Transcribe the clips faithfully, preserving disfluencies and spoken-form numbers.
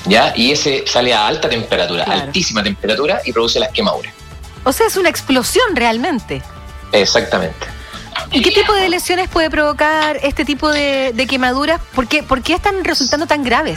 ¿ya? Y ese sale a alta temperatura, claro. altísima temperatura, y produce las quemaduras. O sea, es una explosión realmente. Exactamente. ¿Y qué tipo de lesiones puede provocar este tipo de, de quemaduras? ¿Por qué, ¿Por qué están resultando tan graves?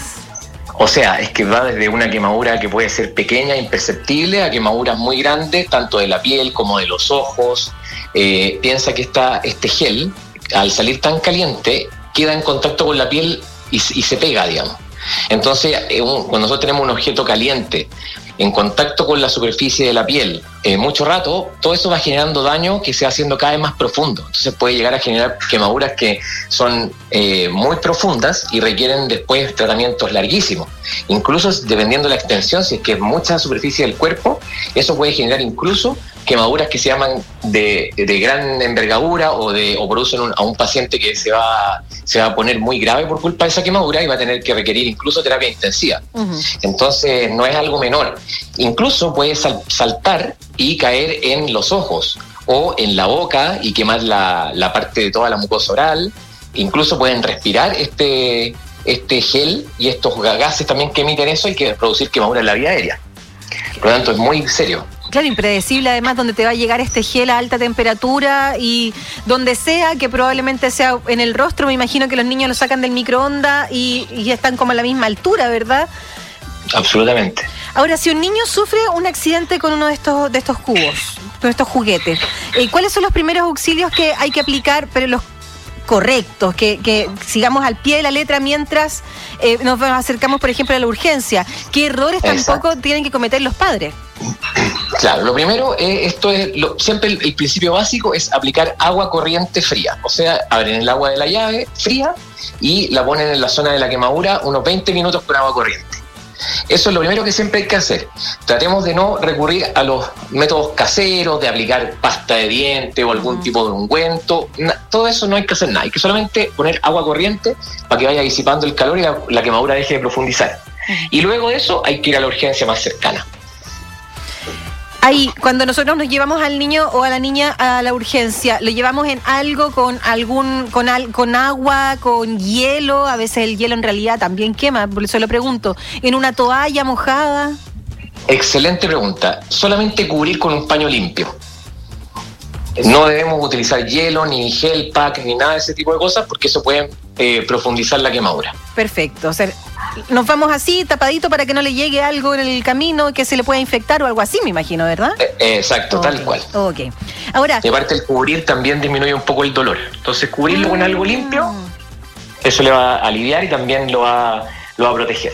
O sea, es que va desde una quemadura que puede ser pequeña, imperceptible, a quemaduras muy grandes, tanto de la piel como de los ojos. Eh, piensa que esta, este gel, al salir tan caliente, queda en contacto con la piel y, y se pega, digamos. Entonces, eh, un, cuando nosotros tenemos un objeto caliente en contacto con la superficie de la piel eh, mucho rato, todo eso va generando daño que se va haciendo cada vez más profundo. Entonces puede llegar a generar quemaduras que son eh, muy profundas y requieren después tratamientos larguísimos. Incluso dependiendo de la extensión, si es que es mucha superficie del cuerpo, eso puede generar incluso quemaduras que se llaman de, de gran envergadura o, de, o producen un, a un paciente que se va, se va a poner muy grave por culpa de esa quemadura y va a tener que requerir incluso terapia intensiva. Uh-huh. Entonces no es algo menor. Incluso puede sal, saltar y caer en los ojos o en la boca y quemar la, la parte de toda la mucosa oral. Incluso pueden respirar este, este gel y estos gases también que emiten eso y que producir quemaduras en la vía aérea. Por lo tanto, es muy serio. Claro, impredecible además, donde te va a llegar este gel a alta temperatura y donde sea, que probablemente sea en el rostro. Me imagino que los niños lo sacan del microondas y, y están como a la misma altura, ¿verdad? Absolutamente. Ahora, si un niño sufre un accidente con uno de estos, de estos cubos, con estos juguetes, eh, ¿cuáles son los primeros auxilios que hay que aplicar, pero los correctos, que, que sigamos al pie de la letra mientras eh, nos acercamos, por ejemplo, a la urgencia? ¿Qué errores Exacto. tampoco tienen que cometer los padres? Claro, lo primero, eh, esto es lo, siempre el, el principio básico es aplicar agua corriente fría. O sea, abren el agua de la llave fría y la ponen en la zona de la quemadura unos veinte minutos con agua corriente. Eso es lo primero que siempre hay que hacer. Tratemos de no recurrir a los métodos caseros, de aplicar pasta de diente o algún uh-huh. tipo de ungüento. Na, todo eso no hay que hacer nada. Hay que solamente poner agua corriente para que vaya disipando el calor y la, la quemadura deje de profundizar. Uh-huh. Y luego de eso hay que ir a la urgencia más cercana. Ahí, cuando nosotros nos llevamos al niño o a la niña a la urgencia, ¿lo llevamos en algo con algún con, al, con agua, con hielo? A veces el hielo en realidad también quema, por eso lo pregunto. ¿En una toalla mojada? Excelente pregunta. Solamente cubrir con un paño limpio. No debemos utilizar hielo, ni gel pack, ni nada de ese tipo de cosas, porque eso puede eh, profundizar la quemadura. Perfecto. O sea, nos vamos así, tapadito, para que no le llegue algo en el camino que se le pueda infectar o algo así, me imagino, ¿verdad? Eh, exacto, okay. Tal cual. Ok. Ahora... Y aparte el cubrir también disminuye un poco el dolor. Entonces cubrirlo ah. con algo limpio, eso le va a aliviar y también lo va, lo va a proteger.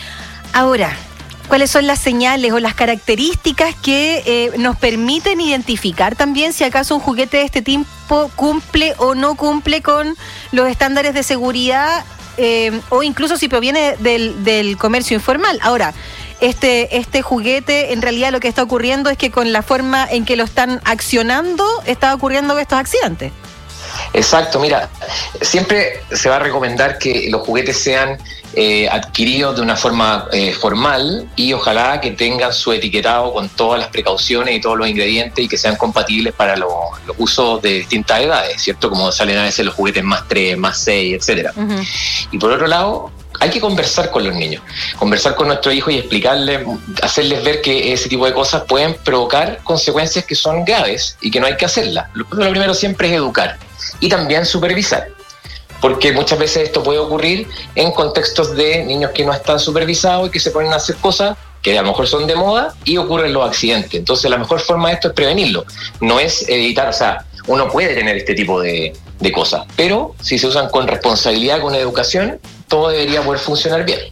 Ahora, ¿cuáles son las señales o las características que eh, nos permiten identificar también si acaso un juguete de este tipo cumple o no cumple con los estándares de seguridad eh, o incluso si proviene del, del comercio informal? Ahora, este, este juguete en realidad lo que está ocurriendo es que con la forma en que lo están accionando está ocurriendo estos accidentes. Exacto, mira, siempre se va a recomendar que los juguetes sean eh, adquiridos de una forma eh, formal y ojalá que tengan su etiquetado con todas las precauciones y todos los ingredientes y que sean compatibles para los, los usos de distintas edades, ¿cierto? Como salen a veces los juguetes más tres, más seis, etcétera. Uh-huh. Y por otro lado, hay que conversar con los niños, conversar con nuestros hijos y explicarles, hacerles ver que ese tipo de cosas pueden provocar consecuencias que son graves y que no hay que hacerlas. Lo, lo primero siempre es educar y también supervisar, porque muchas veces esto puede ocurrir en contextos de niños que no están supervisados y que se ponen a hacer cosas que a lo mejor son de moda y ocurren los accidentes. Entonces la mejor forma de esto es prevenirlo, no es evitar, o sea, uno puede tener este tipo de, de cosas, pero si se usan con responsabilidad, con educación, todo debería poder funcionar bien.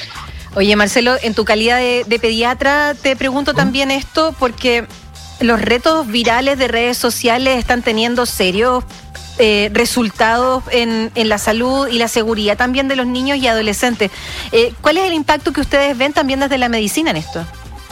Oye, Marcelo, en tu calidad de, de pediatra, te pregunto ¿Mm? también esto, porque los retos virales de redes sociales están teniendo serios eh, resultados en, en la salud y la seguridad también de los niños y adolescentes. Eh, ¿Cuál es el impacto que ustedes ven también desde la medicina en esto?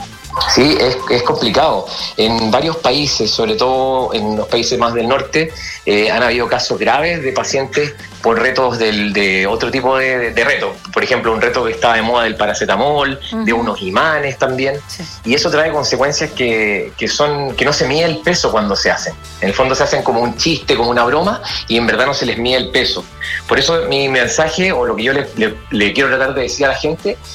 Sí, es, es complicado. En varios países, sobre todo en los países más del norte, eh, han habido casos graves de pacientes por retos del, de otro tipo de, de, de retos. Por ejemplo, un reto que estaba de moda del paracetamol, uh-huh. de unos imanes también. Sí. Y eso trae consecuencias que, que son que no se mide el peso cuando se hacen. En el fondo se hacen como un chiste, como una broma, y en verdad no se les mide el peso. Por eso mi mensaje, o lo que yo le, le, le quiero tratar de decir a la gente,